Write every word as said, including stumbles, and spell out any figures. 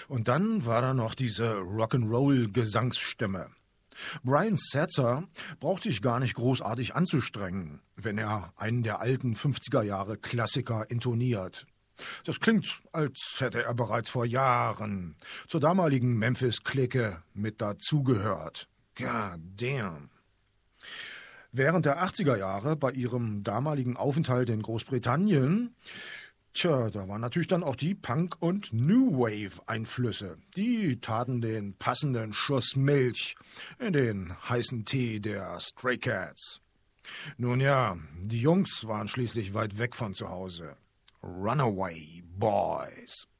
Und dann war da noch diese Rock'n'Roll-Gesangsstimme. Brian Setzer braucht sich gar nicht großartig anzustrengen, wenn er einen der alten fünfziger-Jahre-Klassiker intoniert. Das klingt, als hätte er bereits vor Jahren zur damaligen Memphis-Clique mit dazugehört. God damn. Während der achtziger Jahre bei ihrem damaligen Aufenthalt in Großbritannien, tja, da waren natürlich dann auch die Punk- und New Wave-Einflüsse. Die taten den passenden Schuss Milch in den heißen Tee der Stray Cats. Nun ja, die Jungs waren schließlich weit weg von zu Hause. Runaway Boys.